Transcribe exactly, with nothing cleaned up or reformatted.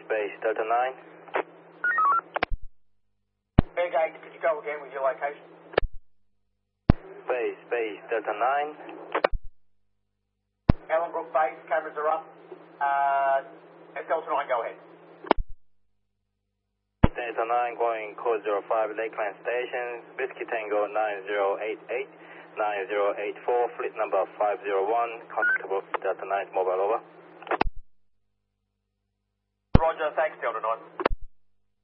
space, Delta nine. Airgate, could you go again with your location? Space, space, Delta nine. Ellenbrook base, cameras are up. Uh, Delta nine, go ahead. Delta nine going code zero five, Lakeland Station, Whiskey Tango nine zero eight eight, nine zero eight four, fleet number five zero one, contactable Delta nine, mobile over. Roger, thanks Delta nine.